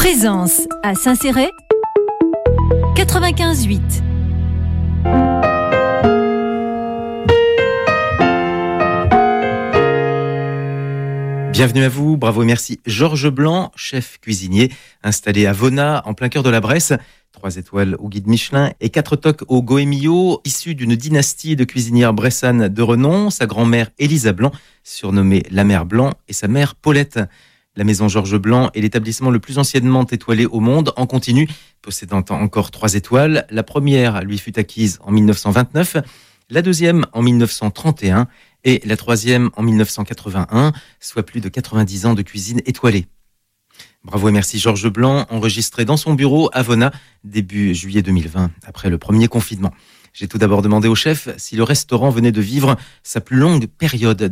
Présence à Saint-Céré 95.8. Bienvenue à vous, bravo et merci. Georges Blanc, chef cuisinier, installé à Vona, en plein cœur de la Bresse. 3 étoiles au guide Michelin et 4 toques au Goemio, issu d'une dynastie de cuisinières bressanes de renom. Sa grand-mère Élisa Blanc, surnommée la mère Blanc, et sa mère Paulette. La maison Georges Blanc est l'établissement le plus anciennement étoilé au monde, en continu, possédant encore 3 étoiles. La première lui fut acquise en 1929, la deuxième en 1931 et la troisième en 1981, soit plus de 90 ans de cuisine étoilée. Bravo et merci Georges Blanc, enregistré dans son bureau à Vona, début juillet 2020, après le premier confinement. J'ai tout d'abord demandé au chef si le restaurant venait de vivre sa plus longue période